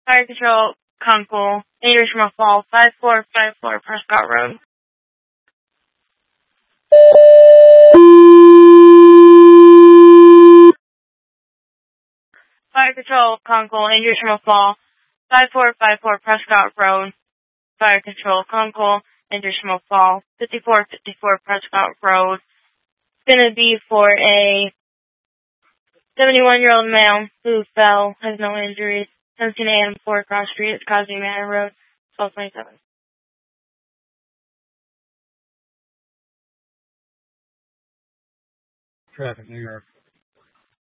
Fire Control, Kunkel, Englishman Fall, 5454 Prescott Road. Fire Control, Kunkel, Englishman Fall, 5454 Prescott Road. Fire Control, Kunkel, Englishman Fall, 5454 Prescott Road. It's going to be for a 71-year-old male who fell, has no injuries. 17 a.m. 4 Cross Street, it's Cosby Manor Road, 1227. Traffic, New York.